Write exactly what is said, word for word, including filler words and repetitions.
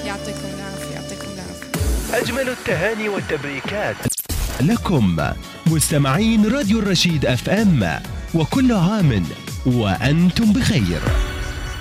يعطيكم العافية، يعطيكم العافية. أجمل التهاني والتبريكات لكم مستمعين راديو الرشيد اف ام، وكل عام وأنتم بخير.